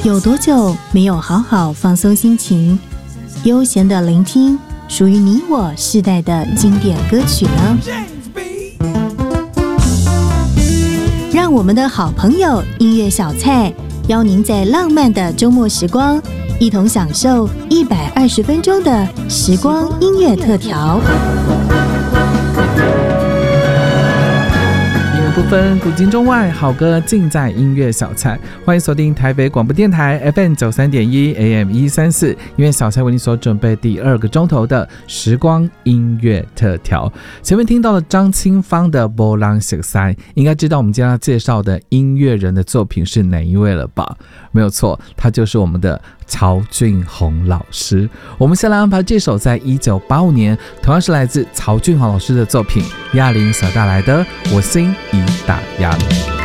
有多久没有好好放松心情，悠闲的聆听属于你我世代的经典歌曲呢？让我们的好朋友音乐小菜邀您在浪漫的周末时光，一同享受120分钟的时光音乐特调。 不分古今中外，好歌尽在音乐小菜。欢迎锁定台北广播电台 FM93.1 AM134，音乐小菜为你所准备第2个钟头的时光音乐特调。前面听到了张清芳的《波浪色彩》，应该知道我们今天要介绍的音乐人的作品是哪一位了吧？没有错，他就是我们的曹俊宏老师。我们先来安排这首在1985年同样是来自曹俊宏老师的作品，亚玲所带来的《我心已打烊》。